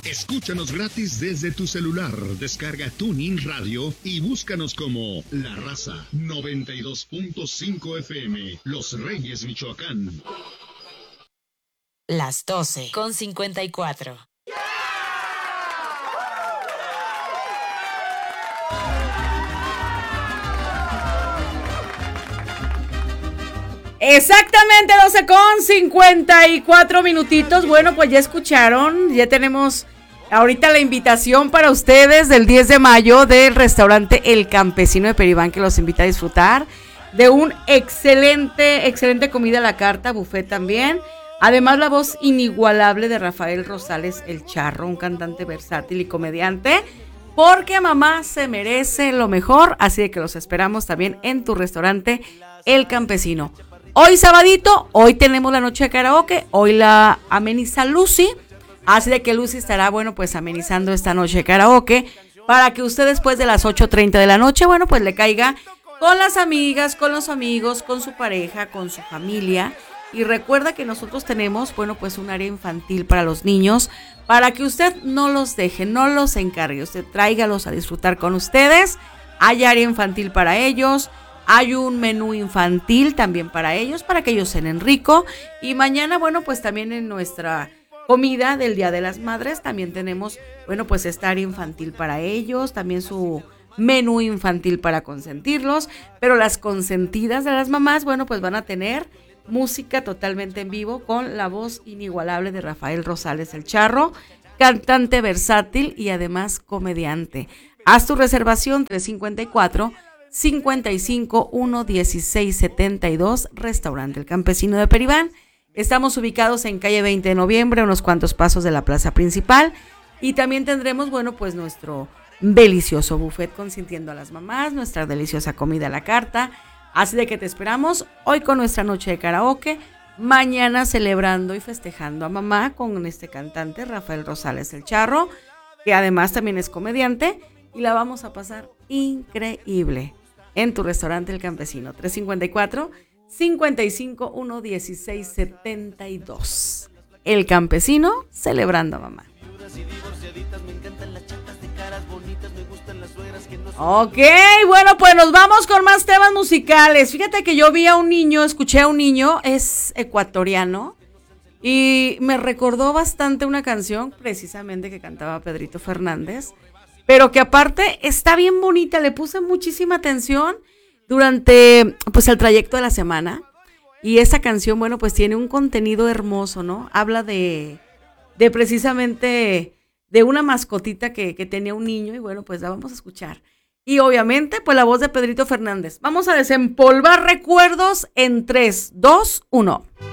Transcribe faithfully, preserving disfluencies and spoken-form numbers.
Escúchanos gratis desde tu celular. Descarga TuneIn Radio y búscanos como La Raza noventa y dos punto cinco F M, Los Reyes, Michoacán. Las doce con cincuenta y cuatro. Exactamente, doce con cincuenta y cuatro minutitos. Bueno, pues ya escucharon, ya tenemos ahorita la invitación para ustedes del diez de mayo del restaurante El Campesino de Peribán, que los invita a disfrutar de un excelente, excelente comida a la carta, buffet también. Además, la voz inigualable de Rafael Rosales El Charro, un cantante versátil y comediante, porque mamá se merece lo mejor, así de que los esperamos también en tu restaurante El Campesino. Hoy sabadito, hoy tenemos la noche de karaoke, hoy la ameniza Lucy, así de que Lucy estará, bueno, pues amenizando esta noche de karaoke, para que usted después de las ocho treinta de la noche, bueno, pues le caiga con las amigas, con los amigos, con su pareja, con su familia. Y recuerda que nosotros tenemos, bueno, pues un área infantil para los niños, para que usted no los deje, no los encargue, usted tráigalos a disfrutar con ustedes. Hay área infantil para ellos, hay un menú infantil también para ellos, para que ellos cenen rico. Y mañana, bueno, pues también en nuestra comida del Día de las Madres también tenemos, bueno, pues esta área infantil para ellos, también su menú infantil para consentirlos. Pero las consentidas de las mamás, bueno, pues van a tener música totalmente en vivo con la voz inigualable de Rafael Rosales El Charro, cantante versátil y además comediante. Haz tu reservación tres cincuenta y cuatro, cincuenta y cinco, uno, dieciséis, setenta y dos, Restaurante El Campesino de Peribán. Estamos ubicados en calle veinte de noviembre, unos cuantos pasos de la plaza principal, y también tendremos, bueno, pues nuestro delicioso buffet consintiendo a las mamás, nuestra deliciosa comida a la carta. Así de que te esperamos hoy con nuestra noche de karaoke, mañana celebrando y festejando a mamá con este cantante Rafael Rosales El Charro, que además también es comediante, y la vamos a pasar increíble en tu restaurante El Campesino. tres cincuenta y cuatro, cincuenta y cinco, uno, dieciséis, setenta y dos. El Campesino celebrando a mamá. Ok, bueno, pues nos vamos con más temas musicales. Fíjate que yo vi a un niño, escuché a un niño, es ecuatoriano, y me recordó bastante una canción precisamente que cantaba Pedrito Fernández, pero que aparte está bien bonita. Le puse muchísima atención durante pues el trayecto de la semana, y esa canción, bueno, pues tiene un contenido hermoso, ¿no? Habla de, de precisamente de una mascotita que, que tenía un niño, y bueno, pues la vamos a escuchar. Y obviamente, pues la voz de Pedrito Fernández. Vamos a desempolvar recuerdos en tres, dos, uno.